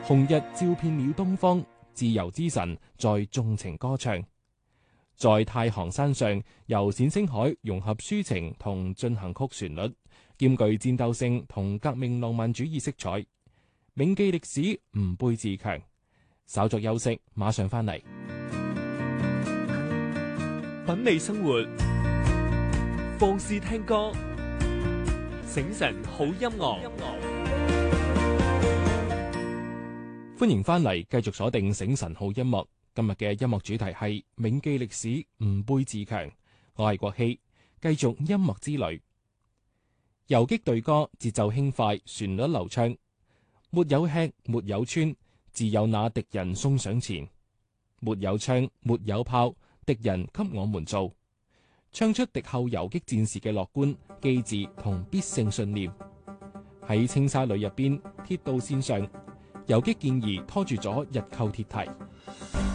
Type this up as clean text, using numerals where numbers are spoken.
紅日照遍了東方，自由之神在縱情歌唱。在太行山上，由冼星海融合抒情同進行曲旋律，兼具戰鬥性同革命浪漫主義色彩。銘記歷史，吾輩自強。稍作休息，馬上翻嚟。 品味生活，放肆聽歌，醒神好音樂。 歡迎翻嚟，繼續鎖定醒神好音樂。今日嘅音樂主題係銘記歷史，吾輩自強。我係國希，繼續音樂之旅。游擊隊歌節奏輕快，旋律流暢。沒有吃，沒有穿，自有那敵人送上前。沒有槍，沒有炮，敵人給我們做。唱出敵後游擊戰士嘅樂觀、機智同必勝信念。喺青沙里入邊，鐵道線上，游擊健兒拖住咗日寇鐵蹄。